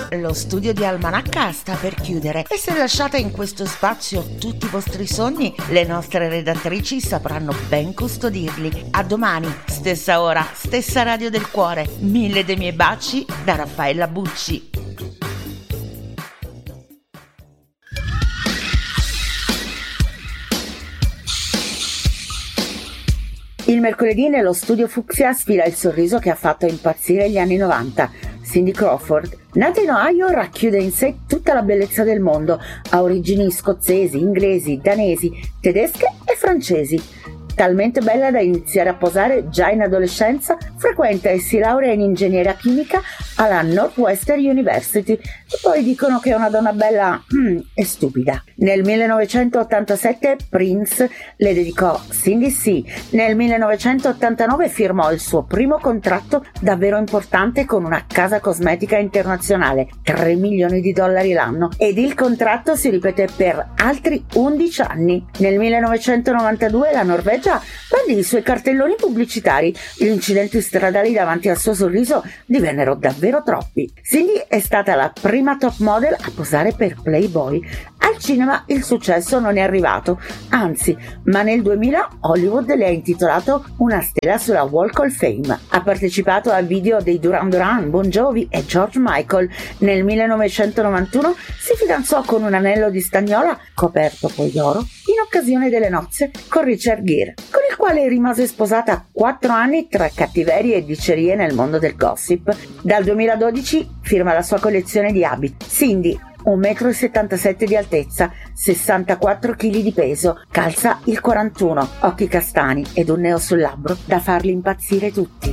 Lo studio di Almanacca sta per chiudere e se lasciate in questo spazio tutti i vostri sogni, le nostre redattrici sapranno ben custodirli. A domani, stessa ora, stessa radio del cuore. 1000 dei miei baci da Raffaella Bucci. Il mercoledì nello studio Fucsia sfila il sorriso che ha fatto impazzire gli anni 90. Cindy Crawford, nata in Ohio, racchiude in sé tutta la bellezza del mondo, ha origini scozzesi, inglesi, danesi, tedesche e francesi. Talmente bella da iniziare a posare già in adolescenza, frequenta e si laurea in ingegneria chimica alla Northwestern University e poi dicono che è una donna bella e stupida. Nel 1987 Prince le dedicò Cindy C. Nel 1989 firmò il suo primo contratto davvero importante con una casa cosmetica internazionale, $3 milioni l'anno, ed il contratto si ripete per altri 11 anni. Nel 1992 la Norvegia bandì i suoi cartelloni pubblicitari. Gli incidenti stradali davanti al suo sorriso divennero davvero troppi. Cindy è stata la prima top model a posare per Playboy. Al cinema il successo non è arrivato, anzi, ma nel 2000 Hollywood le ha intitolato una stella sulla Walk of Fame. Ha partecipato a video dei Duran Duran, Bon Jovi e George Michael. Nel 1991 si fidanzò con un anello di stagnola, coperto poi d'oro, in occasione delle nozze con Richard Gere, con il quale rimase sposata 4 anni tra cattiverie e dicerie nel mondo del gossip. Dal 2012 firma la sua collezione di abiti. Cindy, 1,77 m di altezza, 64 kg di peso, calza il 41, occhi castani ed un neo sul labbro da farli impazzire tutti.